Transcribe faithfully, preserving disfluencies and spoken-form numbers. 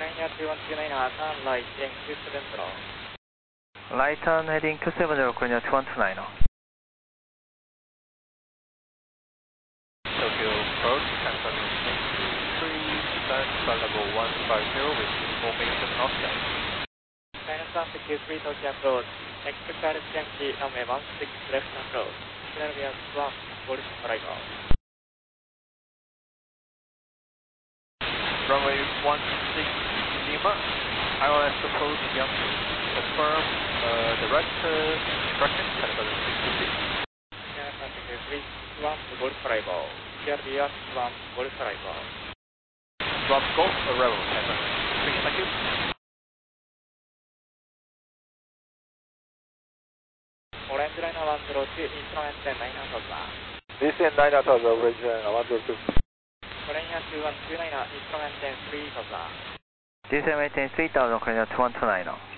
Korea two one two nine, turn right heading two seven zero. Right turn heading two seven zero, Korea two one two nine. Tokyo approach, transfer three, transfer level one five zero with information northbound. China South Q three Tokyo approach, expect R S M T runway one six left approach, Philadelphia one, Golf arrival. Runway one six Lima, I O S approach Yankee, confirm uh, direct uh, instruction, transfer six two six. China South Q three one, Golf arrival, Philadelphia one, Golf arrival. Drop Golf arrival, transfer three, thank you. Orange line one zero two, instrument nine thousand. This is nine thousand, orange line one zero two. Korea two one two nine, instrument three thousand. D C M eighteen three thousand, Korea two one two nine.